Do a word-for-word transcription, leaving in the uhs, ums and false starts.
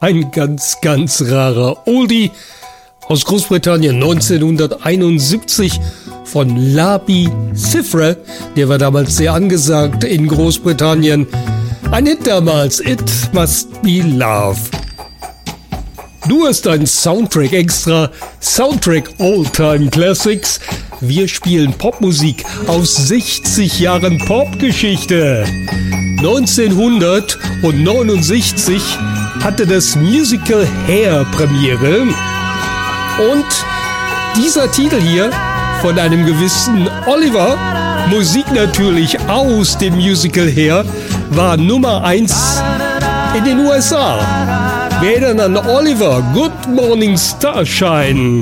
Ein ganz, ganz rarer Oldie aus Großbritannien neunzehnhunderteinundsiebzig von Labi Siffre. Der war damals sehr angesagt in Großbritannien. Ein Hit damals, It Must Be Love. Du hast einen Soundtrack extra, Soundtrack All-Time Classics. Wir spielen Popmusik aus sechzig Jahren Popgeschichte. neunzehnhundertneunundsechzig hatte das Musical Hair Premiere. Und dieser Titel hier von einem gewissen Oliver, Musik natürlich aus dem Musical Hair, war Nummer eins in den U S A. Wir erinnern an Oliver, Good Morning Starshine.